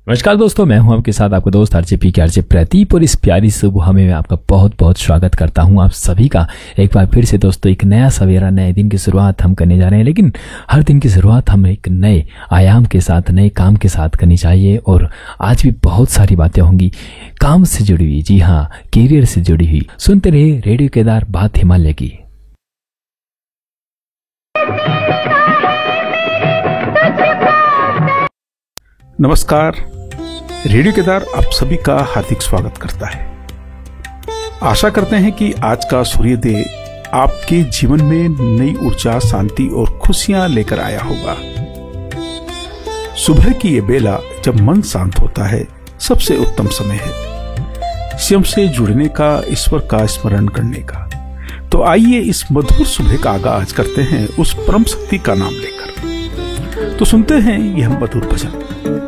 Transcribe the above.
नमस्कार दोस्तों, मैं हूं आपके साथ आपका दोस्त आरजेपी के आरजे प्रदीप और इस प्यारी सुबह में मैं आपका बहुत बहुत स्वागत करता हूं आप सभी का। एक बार फिर से दोस्तों एक नया सवेरा, नए दिन की शुरुआत हम करने जा रहे हैं। लेकिन हर दिन की शुरुआत हम एक नए आयाम के साथ, नए काम के साथ करनी चाहिए। और आज भी बहुत सारी बातें होंगी काम से जुड़ी हुई, जी हाँ, कैरियर से जुड़ी हुई। सुनते रहिए रेडियो केदार, बात हिमालय की। नमस्कार, रेडियो केदार आप सभी का हार्दिक स्वागत करता है। आशा करते हैं कि आज का सूर्योदय आपके जीवन में नई ऊर्जा, शांति और खुशियां लेकर आया होगा। सुबह की ये बेला जब मन शांत होता है, सबसे उत्तम समय है स्वयं से जुड़ने का, ईश्वर का स्मरण करने का। तो आइए इस मधुर सुबह का आगाज करते हैं उस परम शक्ति का नाम लेकर। तो सुनते हैं यह मधुर भजन।